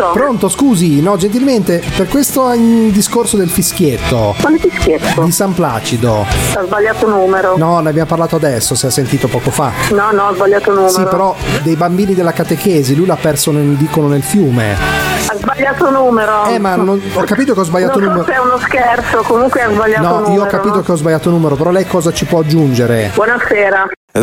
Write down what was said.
Pronto, scusi, no, gentilmente, per questo discorso del fischietto. Quale fischietto? Di San Placido. Ha sbagliato numero. No, ne abbiamo parlato adesso, se ha sentito poco fa. No, ho sbagliato numero. Sì, però dei bambini della catechesi, lui l'ha perso, dicono, nel fiume. Ha sbagliato numero. Ma ho capito che ho sbagliato numero. Non so se è uno scherzo, comunque ha sbagliato numero. No, io ho capito che ho sbagliato numero, però lei cosa ci può aggiungere? Buonasera.